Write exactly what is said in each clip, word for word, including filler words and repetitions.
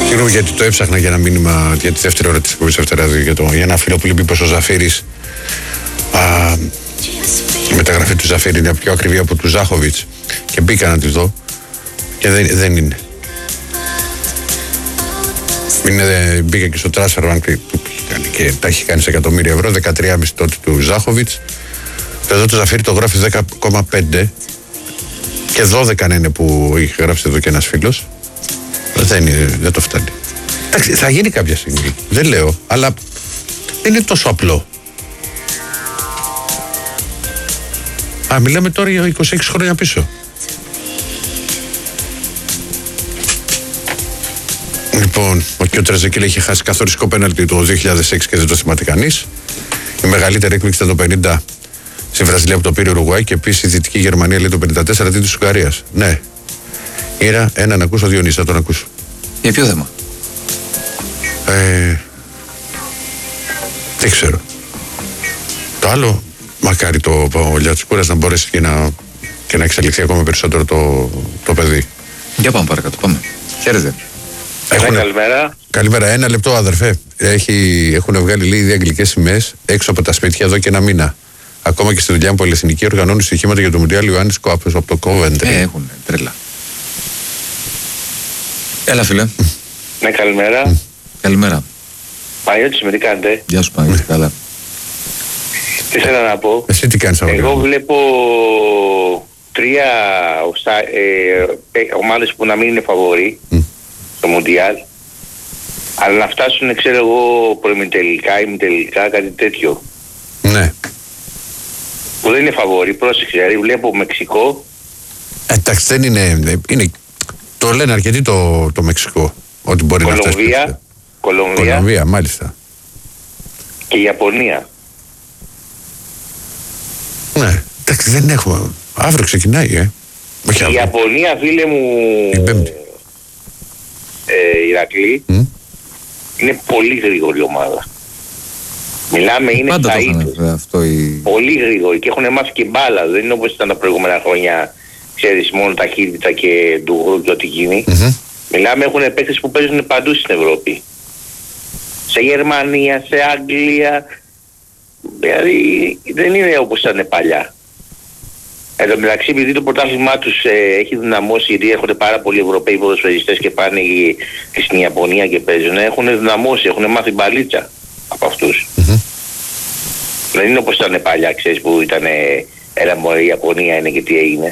Συγγνώμη γιατί το έψαχνα για ένα μήνυμα για τη δεύτερη ώρα της εκπομπής Δευτεράδη για, για ένα φίλο που λέει πως ο Ζαφύρης α, η μεταγραφή του Ζαφύρη είναι πιο ακριβή από του Ζάχοβιτς και μπήκα να τη δω και δεν, δεν είναι. είναι μπήκα και στο transfer bank και τα έχει κάνει σε εκατομμύρια ευρώ, δεκατρία κόμμα πέντε τότε του Ζάχοβιτς. Εδώ το Ζαφύρη το γράφει δέκα κόμμα πέντε και δώδεκα είναι που είχε γράψει εδώ και ένας φίλος. Δεν, είναι, δεν το φτάνει. Εντάξει, θα γίνει κάποια στιγμή. Δεν λέω, αλλά δεν είναι τόσο απλό. Α, μιλάμε τώρα για είκοσι έξι χρόνια πίσω. Λοιπόν, ο κ. Τρεζεκίλ είχε χάσει καθοριστικό πέναλτι το δύο χιλιάδες έξι και δεν το θυμάται κανείς. Η μεγαλύτερη έκπληξη ήταν το πενήντα στη Βραζιλία που το πήρε Ουρουγουάη και επίσης η Δυτική Γερμανία λέει το πενήντα τέσσερα αντί της Ουγγαρίας. Ναι. Ήρα, ένα να ακούσω, Διονύση, θα τον ακούσω. Για ποιο θέμα? Ε, δεν ξέρω. Το άλλο, μακάρι το ο Λιατσικούρας να μπορέσει και να, και να εξελιχθεί ακόμα περισσότερο το, το παιδί. Για πάμε παρακάτω, πάμε. Χαίρετε. Έχουνε... Καλημέρα. Καλημέρα, ένα λεπτό αδερφέ. Έχει, έχουν βγάλει λέει δύο αγγλικές σημαίες έξω από τα σπίτια εδώ και ένα μήνα. Ακόμα και στη δουλειά μου πολυεθνική οργανώνει στοιχήματα για το Μουντιάλ Ιωάννης Κόαπος από το Κόβεντρι. Ε, έχουν τρέλα. Έλα φίλε. Ναι, καλημέρα. Mm. Καλημέρα. Παναγιώτης, με τι κάνετε? Γεια σου Παναγιώτη, καλά. Τι ήθελα να πω. Εσύ τι κάνεις? Εγώ βλέπω τρία ε, ε, ομάδες που να μην είναι φαβορί mm. στο Μουντιάλ, αλλά να φτάσουν, ξέρω εγώ, προημιτελικά ή ημιτελικά, κάτι τέτοιο. Ναι. Που δεν είναι φαβορί, πρόσεξε. Δηλαδή βλέπω Μεξικό. Εντάξει, δεν είναι, είναι. Το λένε αρκετοί το, το Μεξικό. Ότι μπορεί Κολομβία, να φτάσει. Κολομβία. Κολομβία, μάλιστα. Και Ιαπωνία. Ναι, εντάξει, δεν έχουμε. Αύριο ξεκινάει, ε. Όχι, η Ιαπωνία, φίλε μου. Η Πέμπτη. Ε, Ηρακλή. Mm. Είναι πολύ γρήγορη ομάδα. Μιλάμε, είναι πάντα στα ήττες. Αυτό η... Πολύ γρήγορη και έχουν μάθει και μπάλα. Δεν είναι όπως ήταν τα προηγούμενα χρόνια. Ξέρεις, μόνο ταχύτητα και ντουγρού και ό,τι γίνει. Mm-hmm. Μιλάμε, έχουν παίκτες που παίζουν παντού στην Ευρώπη. Σε Γερμανία, σε Αγγλία. Δηλαδή δεν είναι όπως ήταν παλιά. Εν τω μεταξύ, επειδή το πρωτάθλημά τους ε, έχει δυναμώσει, γιατί έχουν πάρα πολλοί Ευρωπαίοι ποδοσφαιριστές και πάνε και στην Ιαπωνία και παίζουν, έχουν δυναμώσει, έχουν μάθει μπαλίτσα από αυτούς. Mm-hmm. Δεν είναι όπως ήταν παλιά, ξέρεις, που ήταν έλα μωρέ, η Ιαπωνία είναι και τι έγινε.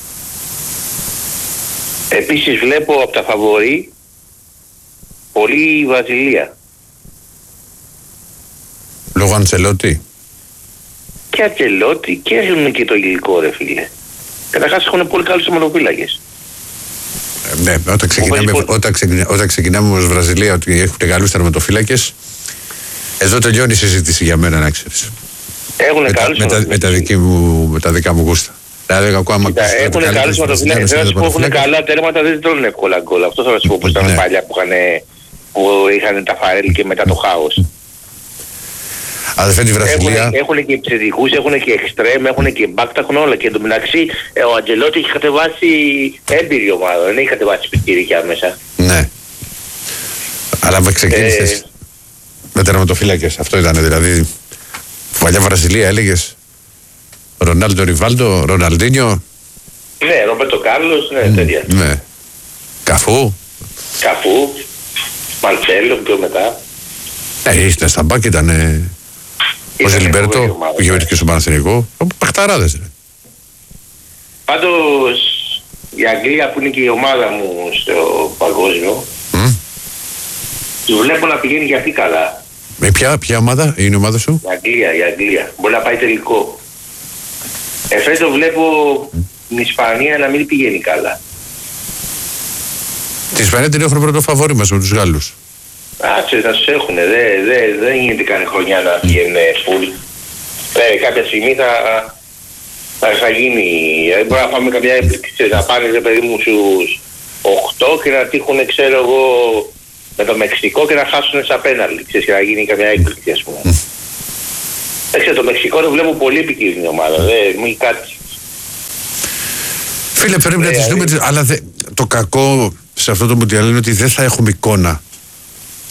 Επίσης βλέπω από τα φαβορί πολύ η Βραζιλία. Λόγω Αντσελότη. Και Αντσελότη και έχουν και το υλικό, ρε φίλε. Καταρχάς έχουν πολύ καλούς τερματοφύλακες. Ε, ναι, όταν ξεκινάμε, πολύ... όταν, ξεκινά, όταν ξεκινάμε ως Βραζιλία ότι έχουν καλούς τερματοφύλακες, εδώ τελειώνει η συζήτηση για μένα, να ξέρεις. Έχουν με, καλούς με, τα, με, τα μου, με τα δικά μου γούστα. Δηλαδή, ακόμα έχουν καλούς τερματοφύλακες. Θα σου πω, έχουν καλά τέρματα, δεν τρώνε εύκολα γκολ. Αυτό θα σου πω πως ήταν παλιά που είχαν, που είχαν τα Φαρέλ και μετά το χάος. Αδερφέ, τη Βραζιλία. Έχουν και επιθετικούς, έχουν και εξτρέμ, έχουν και μπάκ, έχουν όλα. Και εντωμεταξύ ο Αντζελότη έχει κατεβάσει έμπειρη ομάδα, δεν έχει κατεβάσει πιτσιρίκια μέσα. Ναι. Αλλά με ξεκίνησες ε... με τερματοφύλακες. Αυτό ήταν δηλαδή. Παλιά Βραζιλία έλεγες Ρονάλντο Ριβάλντο, Ροναλντίνιο. Ναι, Ρομπέρτο Κάρλος, ναι, mm, τέτοια. Ναι. Καφού. Καφού. Μαρτσέλο πιο μετά. Ναι, ήρθε στα μπάκ, ήταν. Ο Ζιλιμπέρτο, που είχε και στο Παναθηναϊκό. Παχταράδες, ρε. Πάντως η Αγγλία που είναι και η ομάδα μου στο παγκόσμιο, mm. του βλέπω να πηγαίνει για αυτή καλά. Με ποια, ποια ομάδα είναι η ομάδα σου? Η Αγγλία, η Αγγλία. Μπορεί να πάει τελικό. Εφέτο βλέπω mm. την Ισπανία να μην πηγαίνει καλά. Την Ισπανία την έχουμε πρώτο φαβόρι μας με τους Γάλλους. Άτσε, θα τους έχουνε. Δεν δε, δε γίνεται καν χρονιά να πηγαίνουν φουλ. Ε, κάποια στιγμή θα, θα, θα γίνει. Δεν μπορεί να πάμε κάποια έπληξη. Να πάνε, ρε παιδί μου, στους οκτώ και να τύχουν, ξέρω εγώ, με το Μεξικό και να χάσουν στα πέναλτι. Ξέρεις, και να γίνει κάποια έκπληξη, ας πούμε. Mm. το Μεξικό το βλέπω πολύ επικίνδυνη ομάδα. Δεν μου έχει κάτι. Φίλε, πρέπει να τις δούμε, αλλά δε, το κακό σε αυτό το Μουντιάλ είναι ότι δεν θα έχουμε εικόνα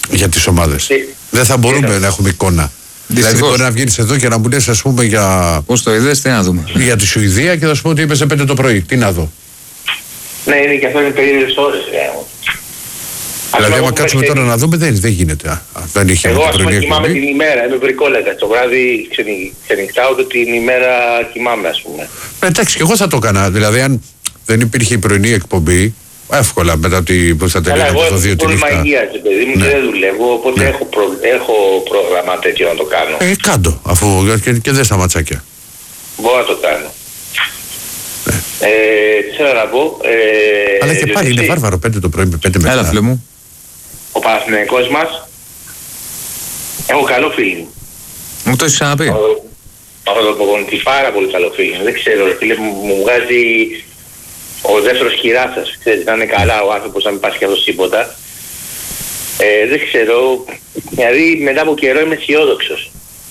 Για τις ομάδες. Ε, Δεν θα μπορούμε ε, να έχουμε εικόνα. Δυστυχώς. Δηλαδή, μπορεί να βγεις εδώ και να μου λες, ας πούμε, για, Πώς το είδες, τι να δούμε. για τη Σουηδία και θα σου πω ότι έπαιζε πέντε το πρωί. Τι να δω. Ναι, είναι και αυτό είναι περίεργες ώρες. Ε. Δηλαδή, Ας άμα πούμε, κάτσουμε ξέρει- τώρα να δούμε, δεν, δεν γίνεται. Α, α, δεν είχε Εγώ την ας πούμε πρωινή κοιμάμαι εκπομπή. την ημέρα, είμαι βρικόλακα. Το βράδυ ξενι- ξενυχτάω ότι την ημέρα κοιμάμαι, ας πούμε. Ε, εντάξει, και εγώ θα το έκανα. Δηλαδή, αν δεν υπήρχε η πρωινή εκπομπή, εύκολα μετά τη, που θα Αλλά τελειώνει εγώ το έχω δύο τη πρόβλημα νύχτα. υγείας, ρε παιδί μου, Ναι. και δεν δουλεύω, οπότε Ναι. έχω, προ... έχω πρόγραμμα τέτοιο να το κάνω. Ε, κάντο, αφού και, και δεν στα ματσάκια. Μπορώ να το κάνω. Ε, τι θέλω να πω. Ε, Αλλά και πάλι είναι Διονύση, βάρβαρο πέντε το πρωί με πέντε μετά. Έλα, φίλε μου. Ο Παναθηναϊκός μας, έχω καλό feeling. Μου το έχεις ξαναπεί. Από τον προπονητή πάρα πολύ καλό feeling. Δεν ξέρω, ρε φίλε, μου, μου βγάζει ο δεύτερος χειράσας. Ξέρεις, να είναι καλά ο άνθρωπος, να μην πάσει κι αυτός τίποτα. Ε, δεν ξέρω, δηλαδή μετά από καιρό είμαι αισιόδοξος.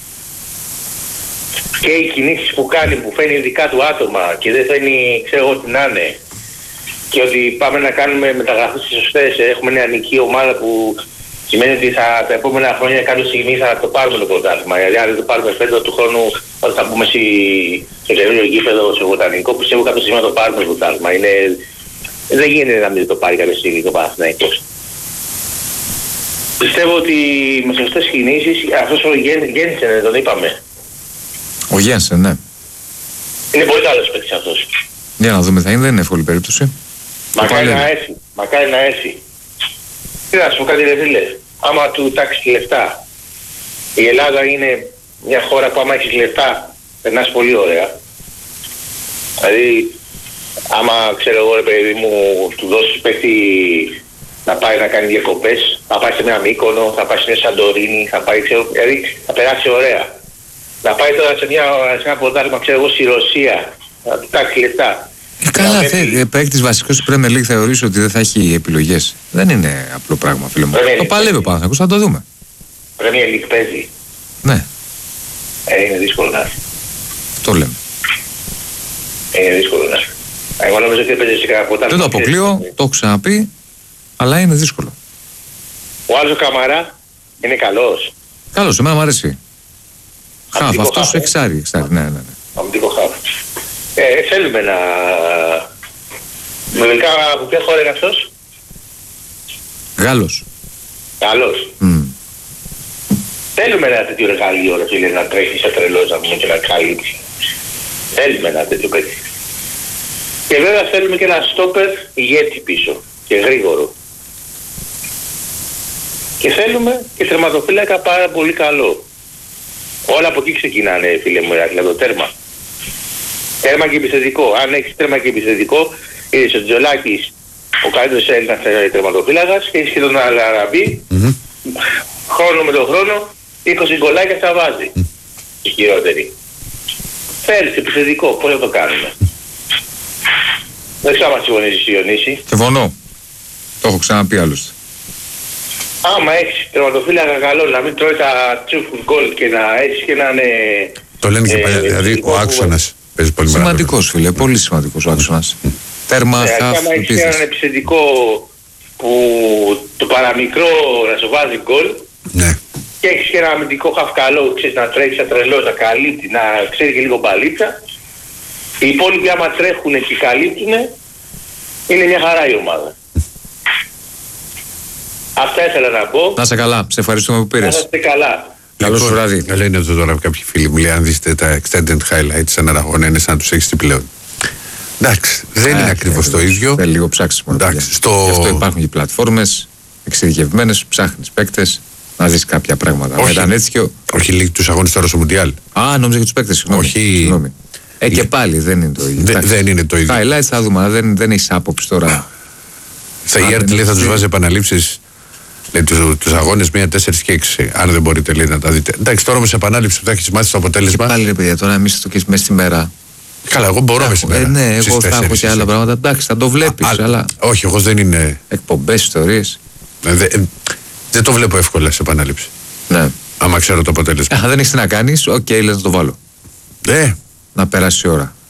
Και οι κινήσεις που κάνει, που φαίνει δικά του άτομα και δεν φαίνει, ξέρω εγώ τι να είναι. Και ότι πάμε να κάνουμε μεταγραφές στις σωστές, έχουμε μια νική ομάδα που σημαίνει ότι θα, τα επόμενα χρόνια κάποια στιγμή θα το πάρουμε το πρωτάθλημα. Γιατί αν δεν το πάρουμε φέτος του χρόνου, όταν θα πούμε στη- στο καινούριο γήπεδο, στο βοτανικό, πιστεύω κάποια στιγμή θα το πάρουμε το πρωτάθλημα. Είναι... Δεν γίνεται να μην το πάρει κάποια στιγμή το Παναθηναϊκός. Πιστεύω ότι με σωστές κινήσεις, αυτός ο Γέννησεν, τον είπαμε. Ο Γένσεν, ναι. Είναι πολύ καλός παίκτης αυτός. Για να δούμε, θα είναι, δεν είναι εύκολη περίπτωση. Μακάρι πάλι. να έρθει. Μακάρι να έρθει. Τι να σου πω κάτι ρε φίλε. Άμα του τάξει λεφτά. Η Ελλάδα είναι μια χώρα που άμα έχεις λεφτά περνάς πολύ ωραία. Δηλαδή άμα ξέρω εγώ ρε παιδί μου του δώσεις παίκτη να πάει να κάνει διακοπές, θα πάει σε μια Μύκονο, θα πάει σε μια Σαντορίνη, θα πάει ξέρω, δηλαδή θα περάσει ωραία. Να πάει τώρα σε, μια, σε ένα πρωτάθλημα ξέρω εγώ στη Ρωσία, να του τάξει λεφτά. Ε, καλά, Να θε, παίξει- ε, παίκτης βασικός του Premier League θεωρείς ότι δεν θα έχει επιλογές. Δεν είναι απλό πράγμα, φίλε μου. Premier Το League. παλεύει ο Παναθηναϊκός, θα το δούμε. Premier League παίζει. Ναι, Ε, είναι δύσκολο να έρθει. το λέμε. Ε, είναι δύσκολο να έρθει. Εγώ νομίζω ότι έπαιζε σε κανένα ποτάμι. Δεν το αποκλείω, το έχω ξαναπεί, αλλά είναι δύσκολο. Ο άλλος ο Καμαρά είναι καλός. Καλώς, εμένα μου αρέσει. Χαφ, Αμυντικό αυτός χαφ, ε. εξάρι, εξάρι, ναι, ναι, ναι. Αμυντικό χάφ. Ε, θέλουμε να... Με μερικά από ποια χώρα είναι αυτός. Γάλλος. Καλός. Μμ. Θέλουμε ένα τέτοιο εργαλείο ρε φίλε, να τρέχει σαν τρελός να πούμε και να καλύψει. Θέλουμε ένα τέτοιο παιδί. Και βέβαια θέλουμε και ένα στόπερ ηγέτη πίσω και γρήγορο. Και θέλουμε και τερματοφύλακα πάρα πολύ καλό. Όλα από εκεί ξεκινάνε φίλε μου, για το τέρμα. Τέρμα και επιθετικό. Αν έχεις τέρμα και επιθετικό, είσαι ο Τζολάκης ο καλύτερος Έλληνας τερματοφύλακας και έχεις και τον Αλαραμπή. Μμμ. Χρόνο με τον χρόνο, είκοσι γκολάκια θα βάζει. Η χειρότερη. Θέλεις επιθετικό, πώς θα το κάνουμε. Δεν ξέρω αν μας συμφωνήσεις Διονύση. Συμφωνώ. Το έχω ξαναπεί άλλωστε. Άμα έχεις τερματοφύλακα καλό, να μην τρώει τα τσούφους γκολ και να έχεις και έναν... ε, Το λένε και ε, παλιά. Δηλαδή επιθετικό ο που- άξονας παίζει πολύ μεγάλο. Σημαντικός, φίλε, πολύ σημαντικός ο άξονας. Τέρμα, Ε, και χαφ, άμα έχεις και έναν επίθεση. επιθετικό που το παραμικρό να σου βάζει γκολ Ναι. και έχεις και ένα αμυντικό χαφ καλό, ξέρεις, να τρέχει σαν τρελός, να καλύπτει, να ξέρει και λίγο μπαλίτσα. Οι υπόλοιποι άμα τρέχουν και καλύπτουν, είναι μια χαρά η ομάδα. Αυτά ήθελα να πω. Να είσαι καλά, σε ευχαριστούμε που Να πήρες. είστε καλά. Καλό σου βράδυ. Λένε εδώ τώρα κάποιοι φίλοι μου, λέει, αν δείτε τα extended highlights σε έναν αγώνα, είναι σαν να τους έχεις τι πλέον. Εντάξει, δεν είναι Ε, ακριβώς το ίδιο. Θέλει λίγο ψάξιμο. Εντάξει, παιδιά. στο- Γι' αυτό υπάρχουν και πλατφόρμες εξειδικευμένες, ψάχνεις παίκτες, να δεις κάποια πράγματα. Όχι. Μετά έτσι και... ο- Όχι λίγοι τους αγώνες τώρα στο Μουντιάλ. Α, νόμιζα και τους παίκτες, συγγνώμη. Όχι. Συγγνώμη. Ε, και πάλι δεν είναι το ίδιο. Δε- Εντάξει. δεν είναι το ίδιο. Highlights θα δούμε, αλλά δεν, δεν έχεις άποψη τώρα. Στα Α, E R T δεν λέει θα είναι τους το βάζει επαναλήψεις. Λέει τους, τους αγώνες μία, τέσσερις και έξι. Αν δεν μπορείτε λέει να τα δείτε. Εντάξει, τώρα όμως επανάληψη που θα έχεις μάθει το Και αποτέλεσμα. πάλι ρε παιδιά, τώρα εμείς το και μέσα στη μέρα. Καλά, εγώ μπορώ με σήμερα. Ε, ναι, στις εγώ θα έχω τέσσερις, και άλλα εσύ. πράγματα. Εντάξει, θα το βλέπεις, Α, αλλά Όχι, εγώ δεν είναι. εκπομπές, ιστορίες. ε, δε- ε, δεν το βλέπω εύκολα σε επανάληψη. Ναι. Άμα ξέρω το αποτέλεσμα. Ε, αν δεν έχεις τι να κάνεις, οκ, λες να το βάλω. Ε, Να περάσει η ώρα.